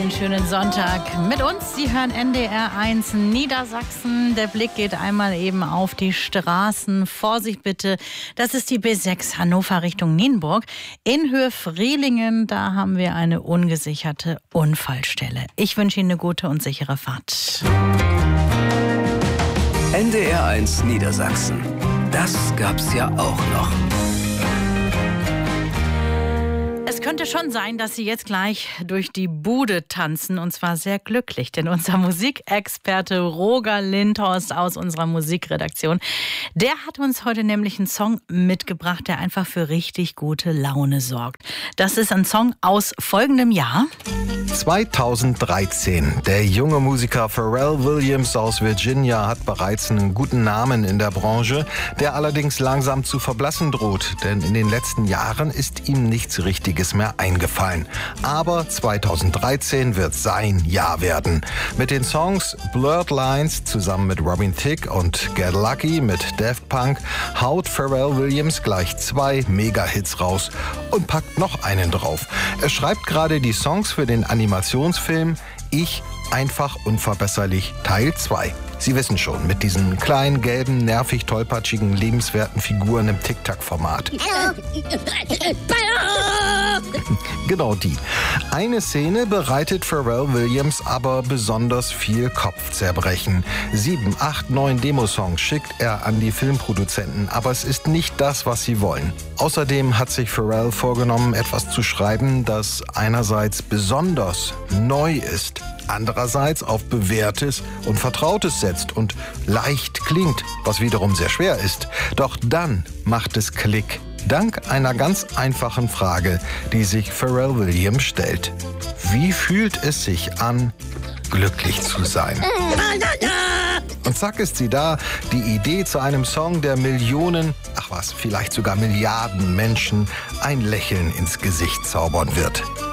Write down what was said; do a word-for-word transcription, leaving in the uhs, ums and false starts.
einen schönen Sonntag mit uns. Sie hören N D R eins Niedersachsen. Der Blick geht einmal eben auf die Straßen. Vorsicht bitte, das ist die B sechs Hannover Richtung Nienburg. In Höhe Frehlingen, da haben wir eine ungesicherte Unfallstelle. Ich wünsche Ihnen eine gute und sichere Fahrt. N D R eins Niedersachsen. Das gab's ja auch noch. Es könnte schon sein, dass Sie jetzt gleich durch die Bude tanzen, und zwar sehr glücklich, denn unser Musikexperte Roger Lindhorst aus unserer Musikredaktion, der hat uns heute nämlich einen Song mitgebracht, der einfach für richtig gute Laune sorgt. Das ist ein Song aus folgendem Jahr. zweitausenddreizehn. Der junge Musiker Pharrell Williams aus Virginia hat bereits einen guten Namen in der Branche, der allerdings langsam zu verblassen droht, denn in den letzten Jahren ist ihm nichts Richtiges mehr eingefallen. Aber zweitausenddreizehn wird sein Jahr werden. Mit den Songs Blurred Lines zusammen mit Robin Thicke und Get Lucky mit Daft Punk haut Pharrell Williams gleich zwei Mega-Hits raus und packt noch einen drauf. Er schreibt gerade die Songs für den Animationsfilm Ich, einfach unverbesserlich Teil zwei. Sie wissen schon, mit diesen kleinen, gelben, nervig tollpatschigen, lebenswerten Figuren im Tic-Tac-Format. Genau die. Eine Szene bereitet Pharrell Williams aber besonders viel Kopfzerbrechen. Sieben, acht, neun Demosongs schickt er an die Filmproduzenten, aber es ist nicht das, was sie wollen. Außerdem hat sich Pharrell vorgenommen, etwas zu schreiben, das einerseits besonders neu ist, andererseits auf Bewährtes und Vertrautes setzt und leicht klingt, was wiederum sehr schwer ist. Doch dann macht es Klick. Dank einer ganz einfachen Frage, die sich Pharrell Williams stellt. Wie fühlt es sich an, glücklich zu sein? Und zack ist sie da, die Idee zu einem Song, der Millionen, ach was, vielleicht sogar Milliarden Menschen ein Lächeln ins Gesicht zaubern wird.